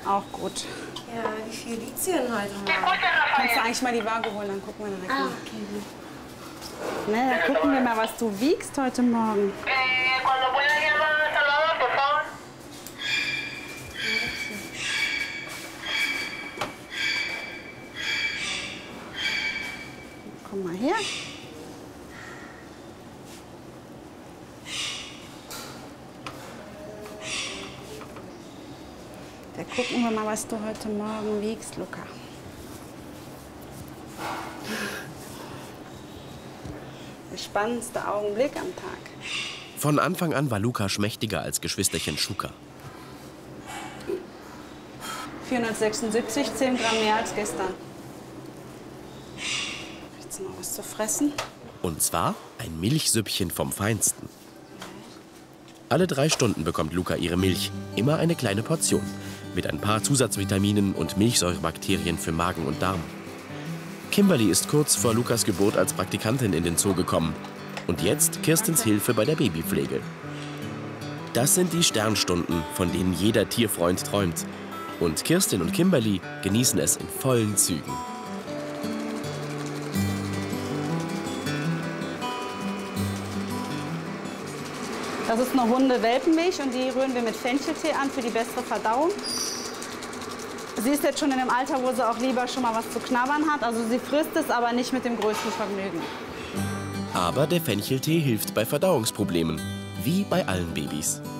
Auch gut. Ja, wie viel wiegt sie denn heute Morgen? Kannst du eigentlich mal die Waage holen, dann gucken wir direkt Ah, mal. okay. Na, dann gucken wir mal, was du wiegst heute Morgen. Komm mal her. Da gucken wir mal, was du heute Morgen wiegst, Luca. Der spannendste Augenblick am Tag. Von Anfang an war Luca schmächtiger als Geschwisterchen Schuka. 476, 10 Gramm mehr als gestern. Jetzt noch was zu fressen. Und zwar ein Milchsüppchen vom Feinsten. Alle 3 Stunden bekommt Luca ihre Milch. Immer eine kleine Portion. Mit ein paar Zusatzvitaminen und Milchsäurebakterien für Magen und Darm. Kimberly ist kurz vor Lukas Geburt als Praktikantin in den Zoo gekommen. Und jetzt Kirstens Hilfe bei der Babypflege. Das sind die Sternstunden, von denen jeder Tierfreund träumt. Und Kirstin und Kimberly genießen es in vollen Zügen. Das ist eine Hunde-Welpenmilch und die rühren wir mit Fencheltee an für die bessere Verdauung. Sie ist jetzt schon in dem Alter, wo sie auch lieber schon mal was zu knabbern hat. Also sie frisst es, aber nicht mit dem größten Vergnügen. Aber der Fencheltee hilft bei Verdauungsproblemen, wie bei allen Babys.